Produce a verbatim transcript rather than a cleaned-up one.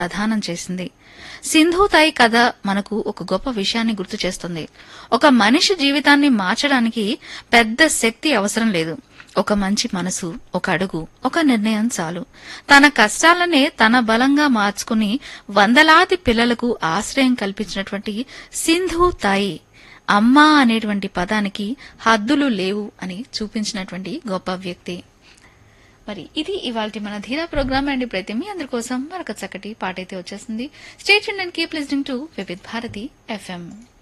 ప్రదానం చేసింది. సింధూతాయి కథ మనకు ఒక గొప్ప విషయాన్ని గుర్తు చేస్తుంది. ఒక మనిషి జీవితాన్ని మార్చడానికి పెద్ద శక్తి అవసరం లేదు. ఒక మంచి మనసు, ఒక అడుగు, ఒక నిర్ణయం చాలు. తన కష్టాలనే తన బలంగా మార్చుకుని వందలాది పిల్లలకు ఆశ్రయం కల్పించినటువంటి సింధూతాయి అమ్మా అనేటువంటి పదానికి హద్దులు లేవు అని చూపించినటువంటి గొప్ప వ్యక్తి. మరి ఇది ఇవాల్టి మన ధీరా ప్రోగ్రామ్ అండి. ప్రతి మీ అందరి కోసం మరొక చక్కటి పాట అయితే వచ్చేస్తుంది. Stay tuned and keep listening to Vividh Bharati FM.